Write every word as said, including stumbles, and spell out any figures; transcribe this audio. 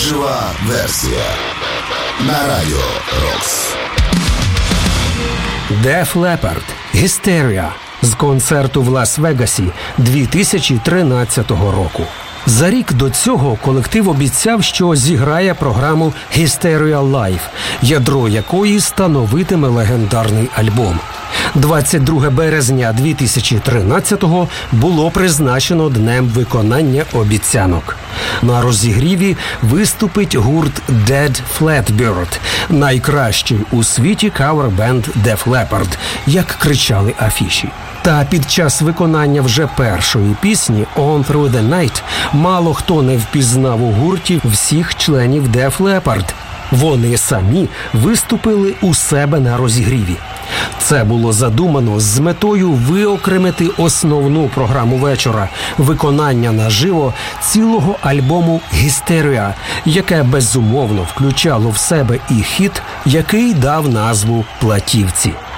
Жива версія на Радіо Рокс. Def Leppard «Hysteria» з концерту в Лас-Вегасі дві тисячі тринадцятого року. За рік до цього колектив обіцяв, що зіграє програму «Hysteria Live», ядро якої становитиме легендарний альбом. двадцять друге березня дві тисячі тринадцятого було призначено днем виконання обіцянок. На розігріві виступить гурт Dead Flatbird, найкращий у світі кавер-бенд Def Leppard, як кричали афіші. Та під час виконання вже першої пісні «On Through the Night» мало хто не впізнав у гурті всіх членів Def Leppard. Вони самі виступили у себе на розігріві. Це було задумано з метою виокремити основну програму вечора – виконання наживо цілого альбому «Hysteria», яке безумовно включало в себе і хіт, який дав назву платівці.